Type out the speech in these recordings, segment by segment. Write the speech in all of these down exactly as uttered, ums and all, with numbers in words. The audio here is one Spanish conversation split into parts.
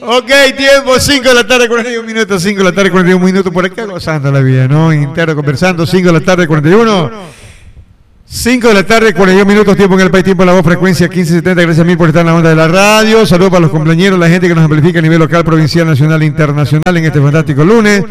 Ok, tiempo, cinco de la tarde, cuarenta y un minutos, cinco de la tarde, cuarenta y un minutos, por acá gozando la vida, ¿no? Interno conversando, cinco de la tarde, cuarenta y uno. cinco de la tarde, cuarenta y un minutos, tiempo en el país, tiempo en la voz, frecuencia quince setenta, gracias a mil por estar en la onda de la radio. Saludos para los compañeros, la gente que nos amplifica a nivel local, provincial, nacional e internacional en este fantástico lunes.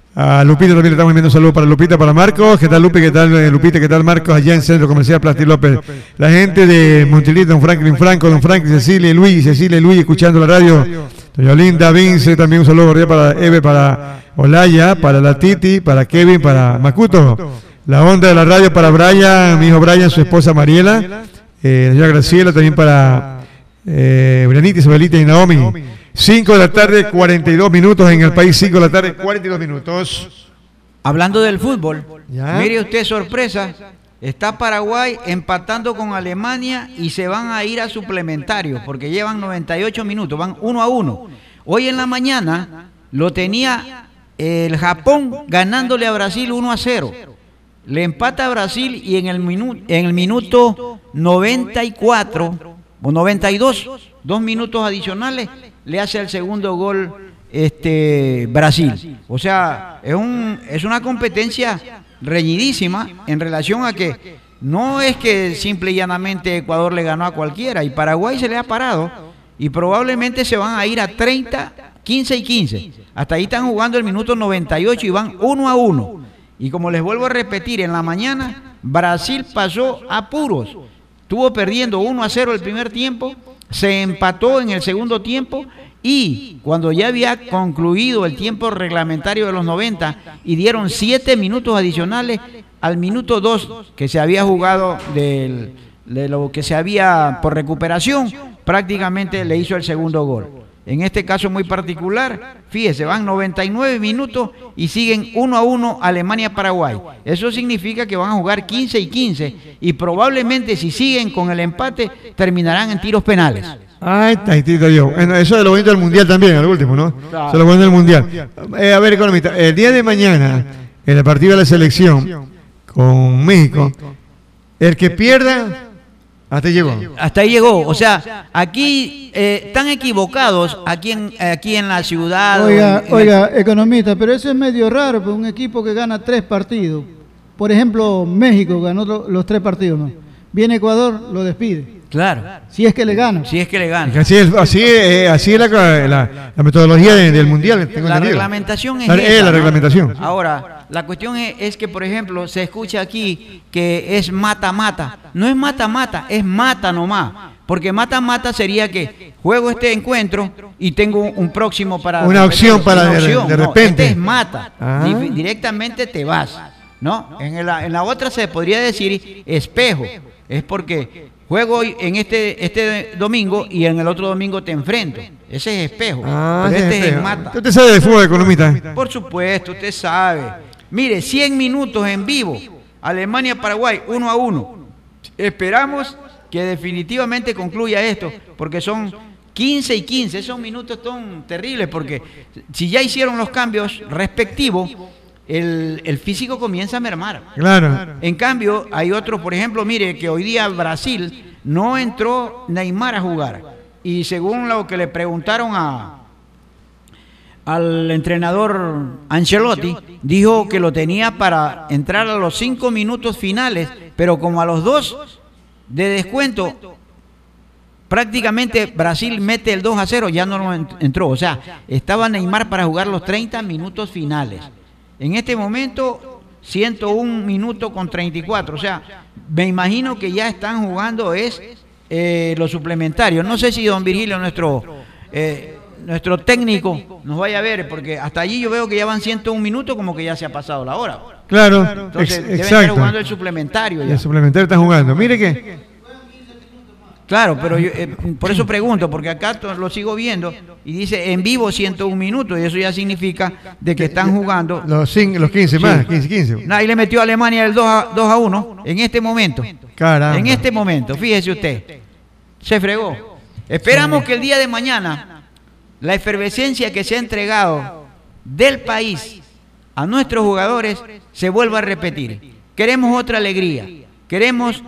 A Lupita también le estamos enviando un saludo para Lupita, para Marcos. ¿Qué tal, Lupi? ¿Qué tal, Lupita? ¿Qué tal, Marcos? Allá en Centro Comercial Plasti López. La gente de Montelita, don Franklin Franco, don Franklin, Cecilia, Luis, Cecilia, Luis, escuchando la radio. Doña Linda, Vince, también un saludo cordial para Eve, para Olaya, para la Titi, para Kevin, para Macuto. La onda de la radio para Brian, mi hijo Brian, su esposa Mariela. Eh, la señora Graciela, también para eh, Brianita, Isabelita y Naomi. cinco de la tarde, cuarenta y dos minutos en el país, cinco de la tarde, cuarenta y dos minutos. Hablando del fútbol, ¿ya? Mire usted, sorpresa, está Paraguay empatando con Alemania y se van a ir a suplementarios porque llevan noventa y ocho minutos, van uno a uno. Hoy en la mañana lo tenía el Japón ganándole a Brasil uno a cero. Le empata a Brasil y en el, minu en el minuto noventa y cuatro o noventa y dos, dos minutos adicionales, le hace el segundo gol este Brasil. O sea, es, un, es una competencia reñidísima en relación a que no es que simple y llanamente Ecuador le ganó a cualquiera y Paraguay se le ha parado y probablemente se van a ir a treinta, quince y quince. Hasta ahí están jugando el minuto noventa y ocho y van uno a uno. Y como les vuelvo a repetir, en la mañana Brasil pasó a puros. Estuvo perdiendo uno a cero el primer tiempo, se empató en el segundo tiempo y cuando ya había concluido el tiempo reglamentario de los noventa y dieron siete minutos adicionales, al minuto dos que se había jugado del, de lo que se había por recuperación, prácticamente le hizo el segundo gol. En este caso muy particular, fíjese, van noventa y nueve minutos y siguen uno a uno Alemania-Paraguay. Eso significa que van a jugar quince y quince y probablemente si siguen con el empate terminarán en tiros penales. Ay, taitito yo. Bueno, eso es lo bonito del Mundial también, al último, ¿no? Claro. Eso es lo bueno del Mundial. Eh, a ver, economista, el día de mañana, en el partido de la selección con México, el que pierda... Hasta ahí llegó. Hasta ahí llegó. O sea, aquí eh, están equivocados aquí en, aquí en la ciudad. Oiga, en, en oiga el... economista, pero eso es medio raro, pues un equipo que gana tres partidos. Por ejemplo, México ganó los tres partidos, ¿no? Viene Ecuador, lo despide. Claro. Si es que le gana. Si es que le gana. Así es, así es, así es la, la, la metodología de, del Mundial. Tengo la entendido. reglamentación es la, esa, es la ¿no? reglamentación. Ahora, la cuestión es, es que, por ejemplo, se escucha aquí que es mata-mata. No es mata-mata, es mata nomás. Porque mata-mata sería que juego este encuentro y tengo un próximo para... Una opción para una de, opción. de repente. No, este es mata. Ah. Di directamente te vas. ¿No? En la, en la otra se podría decir espejo. Es porque juego hoy en este, este domingo y en el otro domingo te enfrento. Ese es espejo. Ah, pero este espejo. es mata. ¿Usted sabe de fútbol, economista? Por supuesto, usted sabe. Mire, cien minutos en vivo. Alemania-Paraguay, uno a uno. Esperamos que definitivamente concluya esto, porque son quince y quince. Esos minutos son terribles, porque si ya hicieron los cambios respectivos, el, el físico comienza a mermar. Claro. En cambio, hay otros, por ejemplo, mire, que hoy día Brasil no entró Neymar a jugar. Y según lo que le preguntaron a... al entrenador Ancelotti, dijo que lo tenía para entrar a los cinco minutos finales, pero como a los dos de descuento, prácticamente Brasil mete el dos a cero, ya no lo entró. O sea, estaba Neymar para jugar los treinta minutos finales. En este momento, ciento un minutos con treinta y cuatro. O sea, me imagino que ya están jugando es eh, los suplementarios. No sé si don Virgilio, nuestro... Eh, nuestro técnico nos vaya a ver, porque hasta allí yo veo que ya van ciento un minutos, como que ya se ha pasado la hora. Claro, entonces ex deben exacto. estar jugando el suplementario ya. El suplementario está jugando. Mire que... Claro, pero yo, eh, por eso pregunto, porque acá lo sigo viendo y dice en vivo ciento un minutos, y eso ya significa de que están jugando... Los, cinco, los quince sí. más, quince, quince. Ahí le metió a Alemania el dos a uno en este momento. Caramba. En este momento, fíjese usted. Se fregó. Esperamos sí. que el día de mañana... la efervescencia que se ha entregado del país a nuestros jugadores se vuelva a repetir. Queremos otra alegría, queremos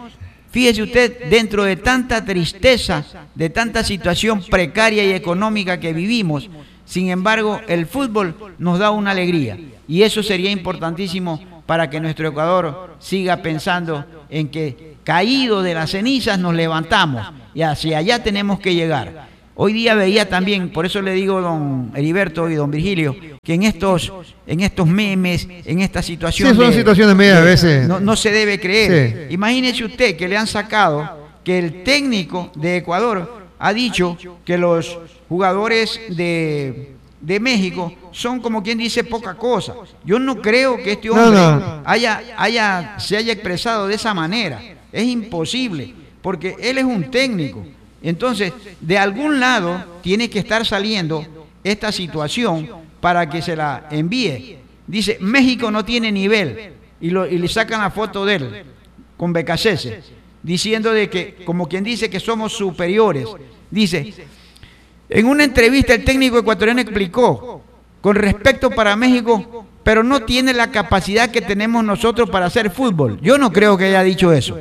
Fíjese usted, dentro de tanta tristeza, de tanta situación precaria y económica que vivimos, sin embargo, el fútbol nos da una alegría. Y eso sería importantísimo para que nuestro Ecuador siga pensando en que, caído de las cenizas, nos levantamos y hacia allá tenemos que llegar. Hoy día veía también, por eso le digo, don Heriberto y don Virgilio, que en estos, en estos memes, en esta situación... Sí, son de, situaciones media a veces. No, no se debe creer. Sí. Imagínese usted que le han sacado que el técnico de Ecuador ha dicho que los jugadores de, de México son, como quien dice, poca cosa. Yo no creo que este hombre no, no. Haya, haya, se haya expresado de esa manera. Es imposible, porque él es un técnico. Entonces, de algún lado tiene que estar saliendo esta situación para que se la envíe. Dice, México no tiene nivel, y, lo, y le sacan la foto de él con B K C S, diciendo de que, como quien dice que somos superiores. Dice, en una entrevista el técnico ecuatoriano explicó, con respecto para México, pero no tiene la capacidad que tenemos nosotros para hacer fútbol. Yo no creo que haya dicho eso.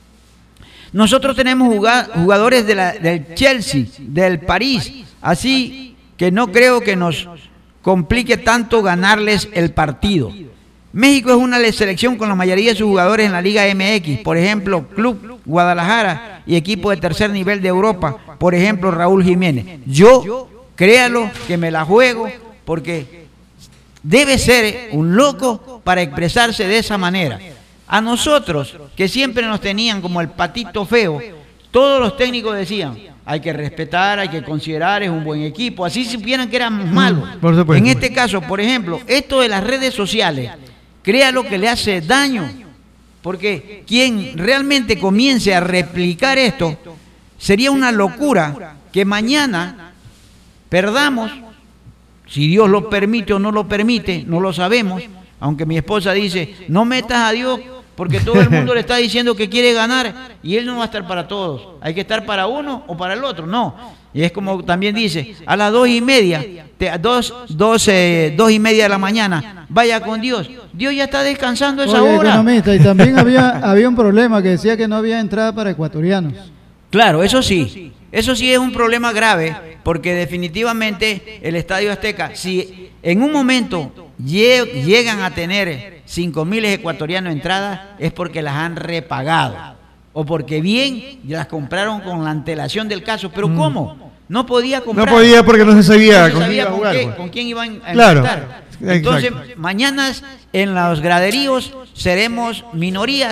Nosotros tenemos jugadores de la, del Chelsea, del París, así que no creo que nos complique tanto ganarles el partido. México es una selección con la mayoría de sus jugadores en la Liga M X, por ejemplo, Club Guadalajara y equipo de tercer nivel de Europa, por ejemplo, Raúl Jiménez. Yo, créalo, que me la juego, porque debe ser un loco para expresarse de esa manera. A nosotros, que siempre nos tenían como el patito feo, todos los técnicos decían, hay que respetar, hay que considerar, es un buen equipo, así supieran que eran malos. En este caso, por ejemplo, esto de las redes sociales, créalo que le hace daño, porque quien realmente comience a replicar esto, sería una locura que mañana perdamos, si Dios lo permite o no lo permite, no lo sabemos, aunque mi esposa dice, no metas a Dios, porque todo el mundo le está diciendo que quiere ganar y él no va a estar para todos. Hay que estar para uno o para el otro. No. Y es como también dice, a las dos y media, te, dos, dos, eh, dos y media de la mañana, vaya con Dios. Dios ya está descansando a esa Oye, hora. Economista, y también había, había un problema que decía que no había entrada para ecuatorianos. Claro, eso sí. Eso sí es un problema grave, porque definitivamente el Estadio Azteca, si en un momento llegan a tener cinco mil ecuatorianos entradas, es porque las han repagado, o porque bien las compraron con la antelación del caso. Pero ¿cómo? No podía comprar. No podía porque no se sabía, no se con, sabía quién con, jugar, qué, pues. con quién iban a Claro. enfrentar. Entonces, Exacto. mañana en los graderíos seremos minorías.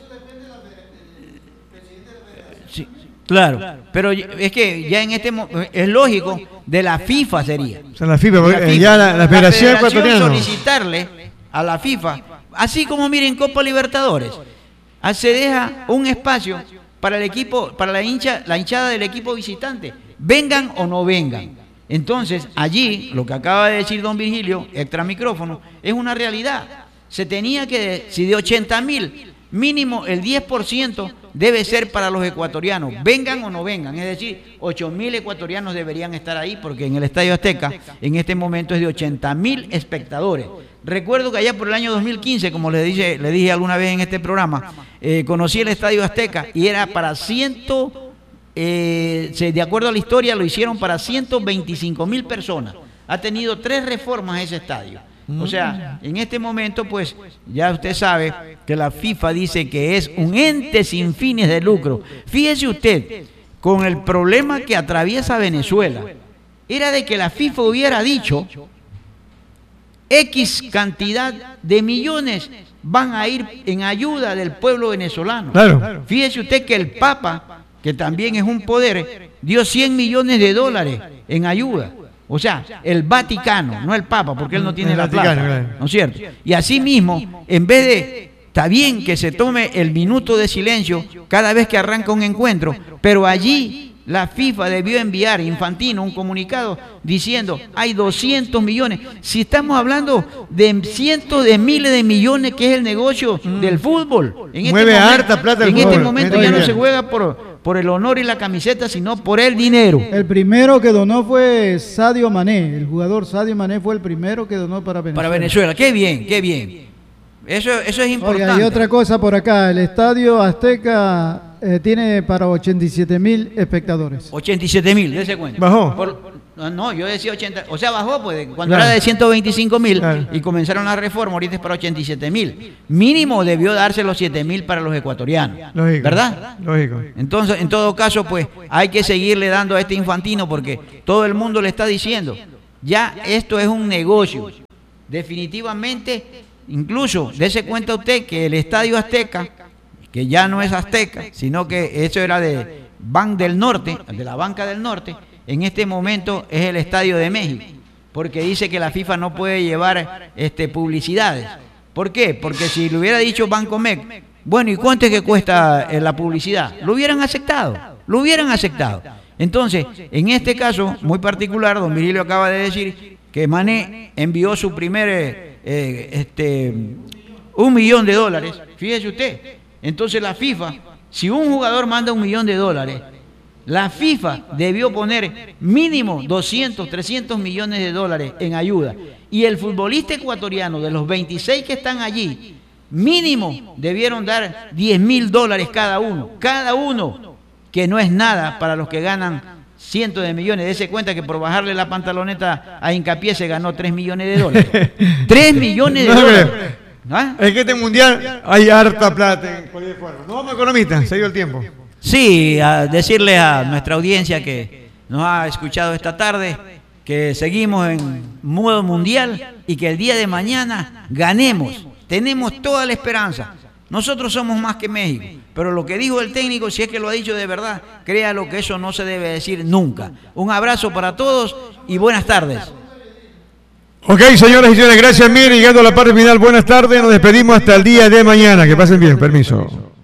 Sí, claro, pero es que ya en este es lógico, de la FIFA sería. O sea, la FIFA, La FIFA. ya la, la Federación La Ecuatoriana. solicitarle a la FIFA, así como miren Copa Libertadores, se deja un espacio para el equipo, para la hincha, la hinchada del equipo visitante, vengan o no vengan. Entonces, allí, lo que acaba de decir don Virgilio, extra micrófono, es una realidad. Se tenía que, si de ochenta mil, mínimo el diez por ciento debe ser para los ecuatorianos, vengan o no vengan, es decir, ocho mil ecuatorianos deberían estar ahí, porque en el Estadio Azteca en este momento es de ochenta mil espectadores. Recuerdo que allá por el año dos mil quince, como le dije, le dije alguna vez en este programa, eh, conocí el Estadio Azteca y era para ciento, eh, de acuerdo a la historia, lo hicieron para ciento veinticinco mil personas. Ha tenido tres reformas ese estadio. O sea, en este momento, pues, ya usted sabe que la FIFA dice que es un ente sin fines de lucro. Fíjese usted, con el problema que atraviesa Venezuela, era de que la FIFA hubiera dicho X cantidad de millones van a ir en ayuda del pueblo venezolano. Claro. Fíjese usted que el Papa, que también es un poder, dio cien millones de dólares en ayuda. O sea, el Vaticano, no el Papa, porque él no tiene El la Vaticano, plata, claro. ¿no es cierto? Y así mismo, en vez de, está bien que se tome el minuto de silencio cada vez que arranca un encuentro, pero allí la FIFA debió enviar, Infantino, un comunicado diciendo, hay doscientos millones. Si estamos hablando de cientos de miles de millones, que es el negocio mm. del fútbol. En Mueve este harta momento, plata el En fútbol. este momento Muy ya no bien. se juega por... por el honor y la camiseta, sino por el dinero. El primero que donó fue Sadio Mané, el jugador Sadio Mané fue el primero que donó para Venezuela. Para Venezuela, qué bien, qué bien. Eso, eso es importante. Oiga, y otra cosa por acá, el Estadio Azteca eh, tiene para ochenta y siete mil espectadores. ochenta y siete mil, dése cuenta. ¿Bajó? Por, no, yo decía ochenta, o sea, bajó pues cuando Claro. era de ciento veinticinco mil Claro. y comenzaron la reforma, ahorita es para ochenta y siete mil. Mínimo debió darse los siete mil para los ecuatorianos. Lógico. ¿Verdad? Lógico. Entonces, en todo caso, pues hay que seguirle dando a este Infantino porque todo el mundo le está diciendo, ya esto es un negocio. Definitivamente, incluso, dése cuenta usted que el Estadio Azteca, que ya no es Azteca, sino que eso era de Ban del Norte, de la Banca del Norte, en este momento es el Estadio de México, porque dice que la FIFA no puede llevar este, publicidades. ¿Por qué? Porque si le hubiera dicho Bancomec, bueno, ¿y cuánto es que cuesta eh, la publicidad? Lo hubieran aceptado, lo hubieran aceptado. Entonces, en este caso muy particular, don Virilio acaba de decir que Mané envió su primer, eh, eh, este, un millón de dólares, fíjese usted. Entonces la FIFA, si un jugador manda un millón de dólares, la FIFA debió poner mínimo doscientos, trescientos millones de dólares en ayuda. Y el futbolista ecuatoriano, de los veintiséis que están allí, mínimo debieron dar diez mil dólares cada uno. Cada uno, que no es nada para los que ganan cientos de millones. Dese cuenta que por bajarle la pantaloneta a Hincapié se ganó tres millones de dólares. tres millones de No, dólares. hombre. ¿Ah? Es que este mundial hay harta plata en cualquier forma. No vamos economista, se dio el tiempo. Sí, a decirle a nuestra audiencia que nos ha escuchado esta tarde que seguimos en modo mundial y que el día de mañana ganemos. Tenemos toda la esperanza. Nosotros somos más que México, pero lo que dijo el técnico, si es que lo ha dicho de verdad, créalo que eso no se debe decir nunca. Un abrazo para todos y buenas tardes. Ok, señoras y señores, gracias. Mire, llegando a la parte final, buenas tardes. Nos despedimos hasta el día de mañana. Que pasen bien, permiso.